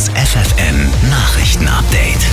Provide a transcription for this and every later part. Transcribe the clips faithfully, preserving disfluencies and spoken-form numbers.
Das F F N Nachrichten-Update.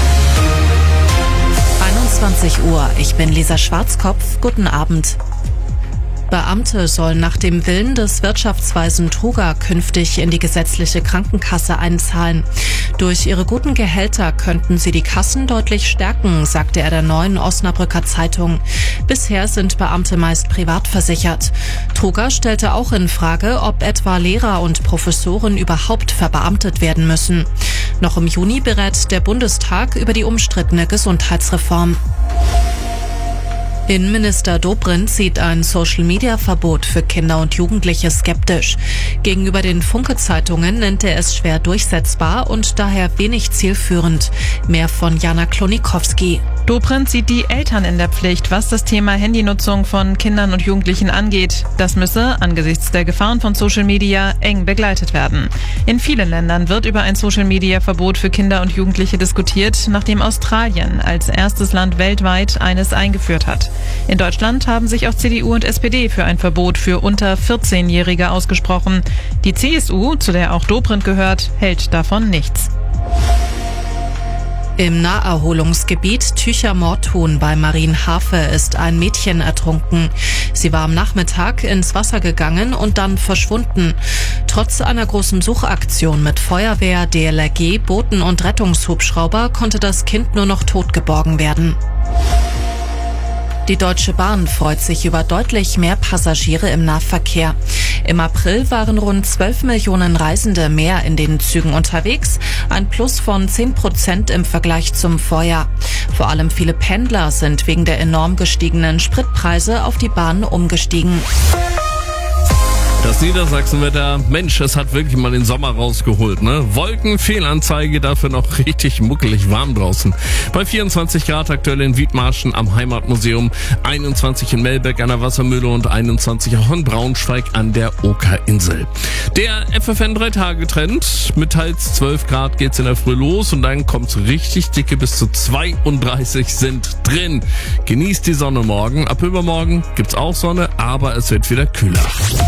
einundzwanzig Uhr, ich bin Lisa Schwarzkopf, guten Abend. Beamte sollen nach dem Willen des Wirtschaftsweisen Truger künftig in die gesetzliche Krankenkasse einzahlen. Durch ihre guten Gehälter könnten sie die Kassen deutlich stärken, sagte er der Neuen Osnabrücker Zeitung. Bisher sind Beamte meist privat versichert. Truger stellte auch in Frage, ob etwa Lehrer und Professoren überhaupt verbeamtet werden müssen. Noch im Juni berät der Bundestag über die umstrittene Gesundheitsreform. Innenminister Dobrindt sieht ein Social-Media-Verbot für Kinder und Jugendliche skeptisch. Gegenüber den Funke-Zeitungen nennt er es schwer durchsetzbar und daher wenig zielführend. Mehr von Jana Klonikowski. Dobrindt sieht die Eltern in der Pflicht, was das Thema Handynutzung von Kindern und Jugendlichen angeht. Das müsse angesichts der Gefahren von Social Media eng begleitet werden. In vielen Ländern wird über ein Social-Media-Verbot für Kinder und Jugendliche diskutiert, nachdem Australien als erstes Land weltweit eines eingeführt hat. In Deutschland haben sich auch C D U und S P D für ein Verbot für unter vierzehnjährige ausgesprochen. Die C S U, zu der auch Dobrindt gehört, hält davon nichts. Im Naherholungsgebiet Tücher-Mortun bei Marienhafe ist ein Mädchen ertrunken. Sie war am Nachmittag ins Wasser gegangen und dann verschwunden. Trotz einer großen Suchaktion mit Feuerwehr, D L R G, Booten und Rettungshubschrauber konnte das Kind nur noch tot geborgen werden. Die Deutsche Bahn freut sich über deutlich mehr Passagiere im Nahverkehr. Im April waren rund zwölf Millionen Reisende mehr in den Zügen unterwegs, ein Plus von zehn Prozent im Vergleich zum Vorjahr. Vor allem viele Pendler sind wegen der enorm gestiegenen Spritpreise auf die Bahn umgestiegen. Das Niedersachsenwetter, Mensch, es hat wirklich mal den Sommer rausgeholt, ne? Wolkenfehlanzeige, dafür noch richtig muckelig warm draußen. Bei vierundzwanzig Grad aktuell in Wiedmarschen am Heimatmuseum, einundzwanzig in Melbeck an der Wassermühle und einundzwanzig auch in Braunschweig an der Okerinsel. Der F F N drei Tage Trend, mit teils zwölf Grad geht's in der Früh los und dann kommt's richtig dicke, bis zu zweiunddreißig sind drin. Genießt die Sonne morgen, ab übermorgen gibt's auch Sonne, aber es wird wieder kühler.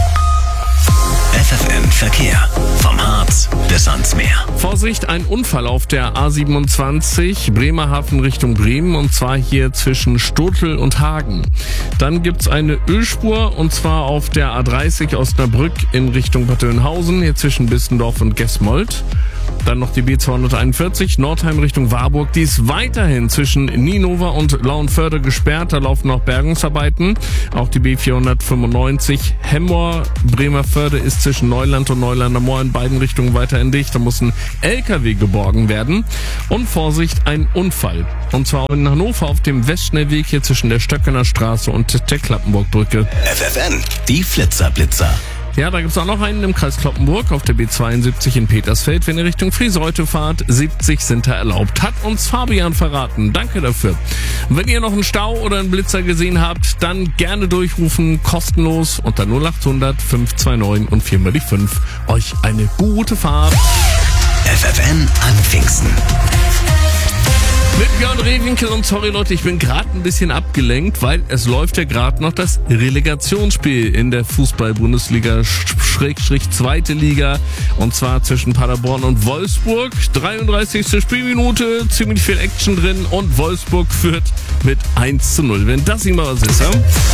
F F N Verkehr. Vom Harz bis ans Meer. Vorsicht, ein Unfall auf der A siebenundzwanzig, Bremerhaven Richtung Bremen, und zwar hier zwischen Stotel und Hagen. Dann gibt's eine Ölspur, und zwar auf der A dreißig Osnabrück in Richtung Bad Oeynhausen, hier zwischen Bissendorf und Gesmold. Dann noch die B zweihunderteinundvierzig, Nordheim Richtung Warburg. Die ist weiterhin zwischen Nienhofer und Lauenförde gesperrt. Da laufen noch Bergungsarbeiten. Auch die B vierhundertfünfundneunzig, Hemmoor, Bremerförde ist zwischen Neuland und Neulander Moor in beiden Richtungen weiterhin dicht. Da muss ein L K W geborgen werden. Und Vorsicht, ein Unfall. Und zwar in Hannover auf dem Westschnellweg hier zwischen der Stöckener Straße und der Klappenburgbrücke. F F N, die Flitzerblitzer. Ja, da gibt's auch noch einen im Kreis Cloppenburg auf der B zweiundsiebzig in Petersfeld. Wenn ihr Richtung Friseute fahrt, siebzig sind da erlaubt. Hat uns Fabian verraten. Danke dafür. Und wenn ihr noch einen Stau oder einen Blitzer gesehen habt, dann gerne durchrufen, kostenlos unter null achthundert fünf zwei neun und vier mal die fünf. Euch eine gute Fahrt. F F N an Pfingsten. Mit Björn Rehwinkel, und sorry Leute, ich bin gerade ein bisschen abgelenkt, weil es läuft ja gerade noch das Relegationsspiel in der Fußball-Bundesliga Schrägstrich zweite Liga, und zwar zwischen Paderborn und Wolfsburg. dreiunddreißigste Spielminute, ziemlich viel Action drin und Wolfsburg führt mit eins zu null. Wenn das immer was ist, ja?